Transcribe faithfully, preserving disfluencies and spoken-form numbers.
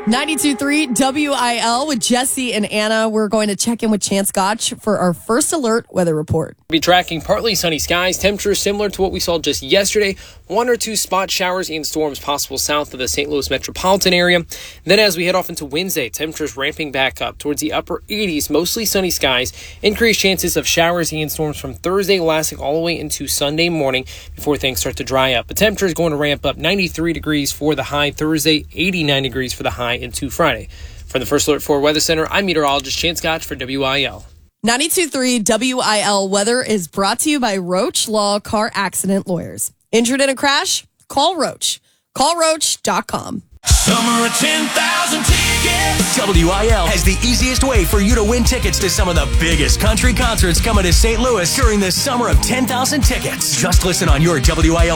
ninety-two point three W I L with Jesse and Anna. We're going to check in with Chance Gotch for our first alert weather report. We'll be tracking partly sunny skies, temperatures similar to what we saw just yesterday. One or two spot showers and storms possible south of the Saint Louis metropolitan area. Then as we head off into Wednesday, temperatures ramping back up towards the upper eighties, mostly sunny skies. Increased chances of showers and storms from Thursday lasting all the way into Sunday morning before things start to dry up. The temperature is going to ramp up ninety-three degrees for the high Thursday, eighty-nine degrees for the high into Friday. From the First Alert four Weather Center, I'm meteorologist Chance Gotch for W I L. ninety-two point three W I L weather is brought to you by Roach Law Car Accident Lawyers. Injured in a crash? Call Roach. Call roach dot com. Summer of ten thousand tickets. W I L has the easiest way for you to win tickets to some of the biggest country concerts coming to Saint Louis during the Summer of ten thousand Tickets. Just listen on your W I L